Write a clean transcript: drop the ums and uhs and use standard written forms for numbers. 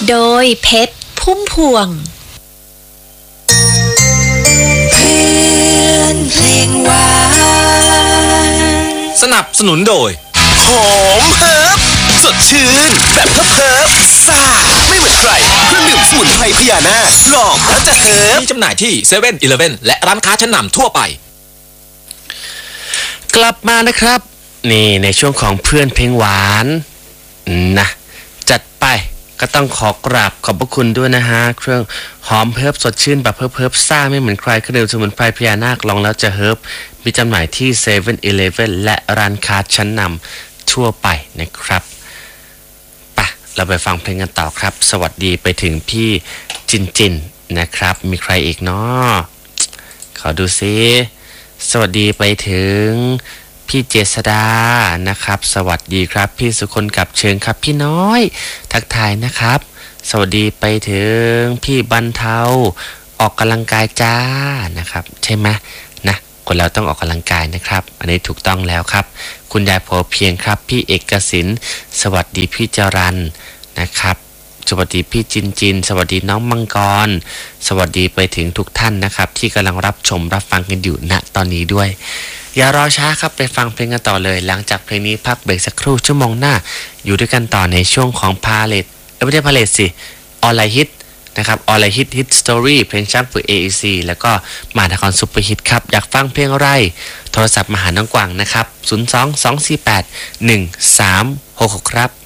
โดยเพชรพุ่มพวงเพื่อนเพลงหวานสนับสนุนโดยหอมเฮิร์บสดชื่นแบบเฮิร์บซ่าไม่เหมือนใครเครื่องดื่มสมุนไพรพญานาคลองแล้วจะเฮิร์บมีจำหน่ายที่เซเว่นอีเลฟเว่นและร้านค้าชั้นนำทั่วไปกลับมานะครับนี่ในช่วงของเพื่อนเพลงหวานนะจัดไปก็ต้องขอกราบขอบพระคุณด้วยนะฮะเครื่องหอมเฮิร์บสดชื่นแบบเฮิร์บซ่าไม่เหมือนใครเครื่องดื่มสมุนไพรพญานาคลองแล้วจะเฮิร์บมีจำหน่ายที่เซเว่นอีเลฟเว่นและร้านค้าชั้นนำทั่วไปนะครับไปเราไปฟังเพลงกันต่อครับสวัสดีไปถึงพี่จินนะครับมีใครอีกเนาะขอดูซิสวัสดีไปถึงพี่เจษดานะครับสวัสดีครับพี่สุคนกับเชิงครับพี่น้อยทักทายนะครับสวัสดีไปถึงพี่บรรเทาออกกำลังกายจ้านะครับใช่ไหมนะคนเราต้องออกกำลังกายนะครับอันนี้ถูกต้องแล้วครับคุณยายพอเพียงครับพี่เอกสินสวัสดีพี่จรัญนะครับสวัสดีพี่จินสวัสดีน้องมังกรสวัสดีไปถึงทุกท่านนะครับที่กำลังรับชมรับฟังกันอยู่ณตอนนี้ด้วยอย่ารอช้าครับไปฟังเพลงกันต่อเลยหลังจากเพลงนี้พักเบรกสักครู่ชั่วโมงหน้าอยู่ด้วยกันต่อในช่วงของพาเลทไม่ใช่พาเลทสิออนไลน์ฮิตนะครับออนไลน์ฮิตสตอรี่เพลงช้างฝึก AEC แล้วก็มหานครซุปเปอร์ฮิตครับอยากฟังเพลงอะไรโทรศัพท์มาหาน้องกวางนะครับ022481366ครับ